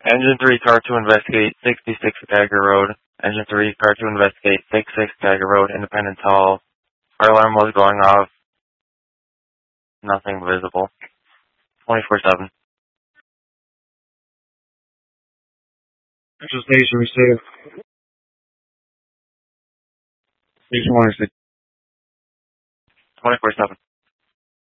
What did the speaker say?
Engine 3, car 2, investigate 66 Dagger Road. Engine 3, car 2, investigate 66 Dagger Road, Independence Hall. Fire alarm was going off. Nothing visible. 24/7. Central Station, receive. Station 1 is 24/7.